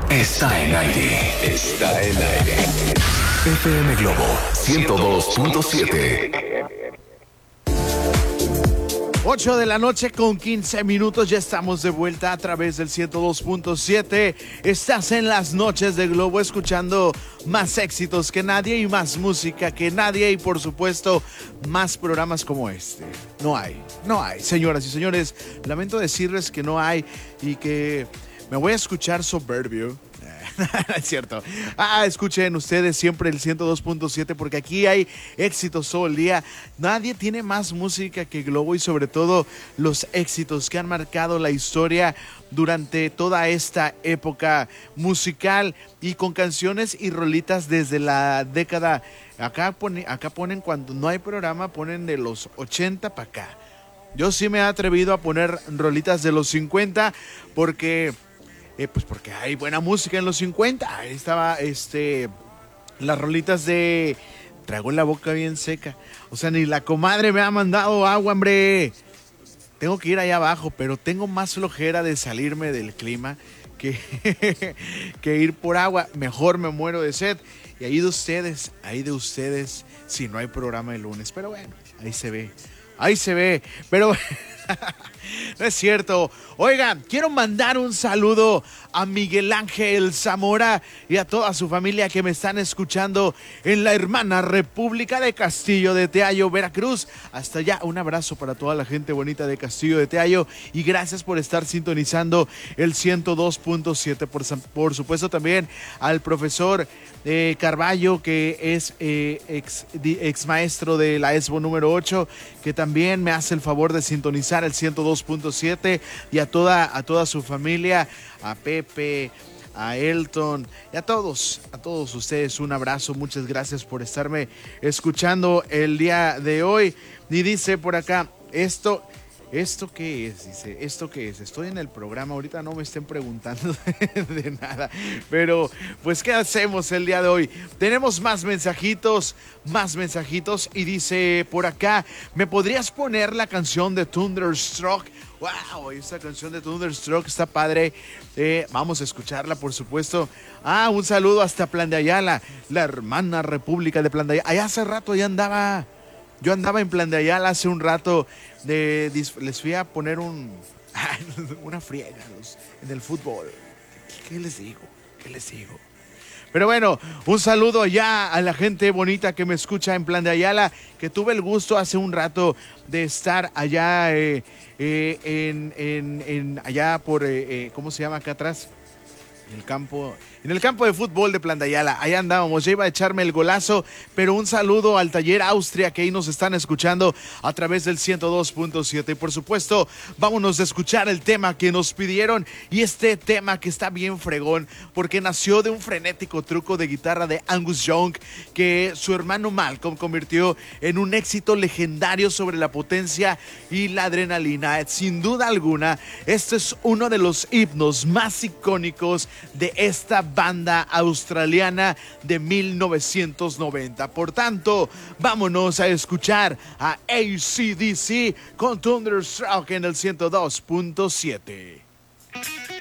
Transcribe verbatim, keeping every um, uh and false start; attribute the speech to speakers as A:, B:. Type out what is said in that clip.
A: Está en aire. Está en aire. F M Globo ciento dos punto siete.
B: ocho de la noche con quince minutos, ya estamos de vuelta a través del ciento dos punto siete. Estás en las noches de Globo escuchando más éxitos que nadie y más música que nadie y por supuesto más programas como este. No hay, no hay, señoras y señores, lamento decirles que no hay y que me voy a escuchar soberbio. Es cierto. Ah, escuchen ustedes siempre el ciento dos punto siete porque aquí hay éxitos todo el día. Nadie tiene más música que Globo y sobre todo los éxitos que han marcado la historia durante toda esta época musical y con canciones y rolitas desde la década. Acá, pone, acá ponen cuando no hay programa, ponen de los ochenta para acá. Yo sí me he atrevido a poner rolitas de los cincuenta porque... Eh, pues porque hay buena música en los cincuenta. Ahí estaba este, las rolitas de... Traigo la boca bien seca. O sea, ni la comadre me ha mandado agua, hombre. Tengo que ir allá abajo, pero tengo más flojera de salirme del clima que, que ir por agua. Mejor me muero de sed. Y ahí de ustedes, ahí de ustedes, si no hay programa el lunes. Pero bueno, ahí se ve. Ahí se ve. Pero... No es cierto. Oigan, quiero mandar un saludo a Miguel Ángel Zamora y a toda su familia que me están escuchando en la hermana República de Castillo de Teayo, Veracruz. Hasta allá, un abrazo para toda la gente bonita de Castillo de Teayo y gracias por estar sintonizando el ciento dos punto siete. Por, por supuesto también al profesor eh, Carballo, que es eh, ex, ex maestro de la E S B O número ocho, que también me hace el favor de sintonizar el ciento dos punto siete y a toda, a toda su familia, a Pepe, a Elton y a todos, a todos ustedes un abrazo, muchas gracias por estarme escuchando el día de hoy. Y dice por acá, esto, ¿esto qué es? Dice, ¿esto qué es? Estoy en el programa, ahorita no me estén preguntando de, de nada, pero pues ¿qué hacemos el día de hoy? Tenemos más mensajitos, más mensajitos y dice por acá, ¿me podrías poner la canción de Thunderstruck? Wow, esta canción de Thunderstruck está padre. Eh, vamos a escucharla, por supuesto. Ah, un saludo hasta Plan de Ayala, la hermana República de Plan de Ayala. Allá hace rato ya andaba, yo andaba en Plan de Ayala hace un rato. De, les fui a poner un una friega los, en el fútbol. ¿Qué, ¿Qué les digo? ¿Qué les digo? Pero bueno, un saludo allá a la gente bonita que me escucha en Plan de Ayala, que tuve el gusto hace un rato de estar allá eh, eh, en, en, en allá por, eh, eh, ¿cómo se llama acá atrás? El campo, en el campo de fútbol de Plan de Ayala, allá andábamos, ya iba a echarme el golazo, pero un saludo al Taller Austria que ahí nos están escuchando a través del ciento dos punto siete y por supuesto, vámonos a escuchar el tema que nos pidieron y este tema que está bien fregón porque nació de un frenético truco de guitarra de Angus Young que su hermano Malcolm convirtió en un éxito legendario sobre la potencia y la adrenalina. Sin duda alguna, este es uno de los himnos más icónicos de esta banda australiana de mil novecientos noventa. Por tanto, vámonos a escuchar a A C D C con Thunderstruck en el ciento dos punto siete.